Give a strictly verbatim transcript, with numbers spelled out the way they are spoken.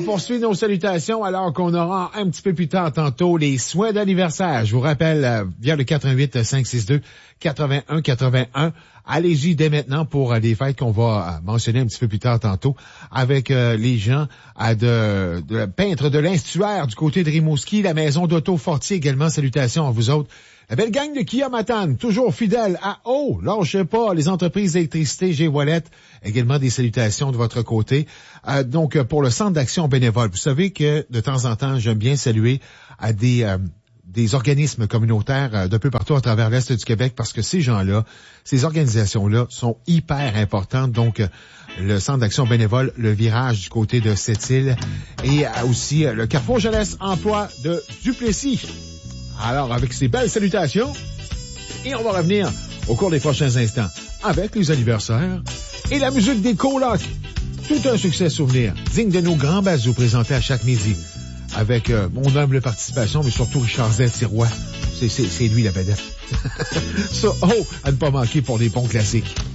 poursuit nos salutations alors qu'on aura un petit peu plus tard tantôt les souhaits d'anniversaire. Je vous rappelle, euh, via le quatre un huit, cinq six deux, quatre un quatre un. Allez-y dès maintenant pour euh, les fêtes qu'on va euh, mentionner un petit peu plus tard tantôt avec euh, les gens à de, de peintre de l'Instuaire du côté de Rimouski, la maison d'Auto Fortier également. Salutations à vous autres. La belle gang de Kia Matane, toujours fidèle à oh, lâchez pas, les entreprises d'électricité G-Wallet, également des salutations de votre côté. Euh, donc, pour le Centre d'action bénévole, vous savez que de temps en temps, j'aime bien saluer à des euh, des organismes communautaires euh, d'un peu partout à travers l'Est du Québec parce que ces gens-là, ces organisations-là sont hyper importantes. Donc, euh, le Centre d'action bénévole, le Virage du côté de Sept-Îles et euh, aussi euh, le Carrefour Jeunesse Emploi de Duplessis. Alors, avec ces belles salutations, et on va revenir au cours des prochains instants avec les anniversaires et la musique des colocs. Tout un succès souvenir, digne de nos grands bazous présentés à chaque midi. Avec euh, mon humble participation, mais surtout Richard Z. Sirois. C'est, c'est, c'est lui la vedette. Ça, oh, à ne pas manquer pour des bons classiques.